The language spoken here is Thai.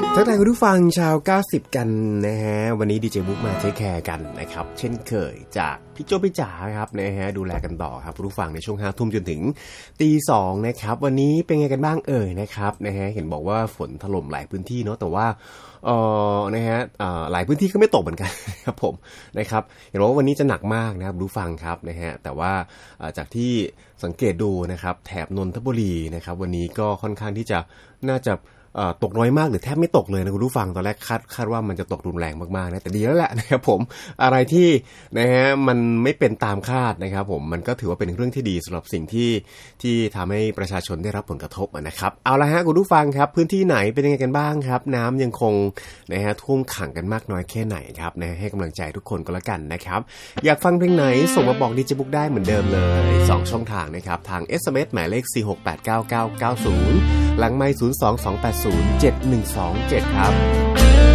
ทักทายคุณผู้ฟังชาว90กันนะฮะวันนี้ดีเจบุ๊กมาเทคแคร์กันนะครับเช่นเคยจากพี่โจพี่จ๋าครับนะฮะดูแลกันต่อครับคุณผู้ฟังในช่วง5 ทุ่มจนถึงตี 2นะครับวันนี้เป็นไงกันบ้างนะครับนะฮะเห็นบอกว่าฝนถล่มหลายพื้นที่เนาะแต่ว่านะฮะหลายพื้นที่ก็ไม่ตกเหมือนกันครับผมนะครับเห็นว่าวันนี้จะหนักมากนะครับดูฟังครับนะฮะแต่ว่าจากที่สังเกตดูนะครับแถบนนทบุรีนะครับวันนี้ก็ค่อนข้างที่จะน่าจะตกน้อยมากหรือแทบไม่ตกเลยนะคุณผู้ฟังตอนแรกคาดว่ามันจะตกรุนแรงมากๆนะแต่ดีแล้วแหละนะครับผมอะไรที่นะฮะมันไม่เป็นตามคาดนะครับผมมันก็ถือว่าเป็นเรื่องที่ดีสำหรับสิ่งที่ทำให้ประชาชนได้รับผลกระทบนะครับเอาละฮะคุณผู้ฟังครับพื้นที่ไหนเป็นยังไงกันบ้างครับน้ำยังคงนะฮะท่วมขังกันมากน้อยแค่ไหนครับนะให้กำลังใจทุกคนก็แล้วกันนะครับอยากฟังเพลงไหนส่งมาบอกดีเจบุ๊กได้เหมือนเดิมเลย2ช่องทางนะครับทาง SMS หมายเลข4689990หลังไมค์022807127ครับ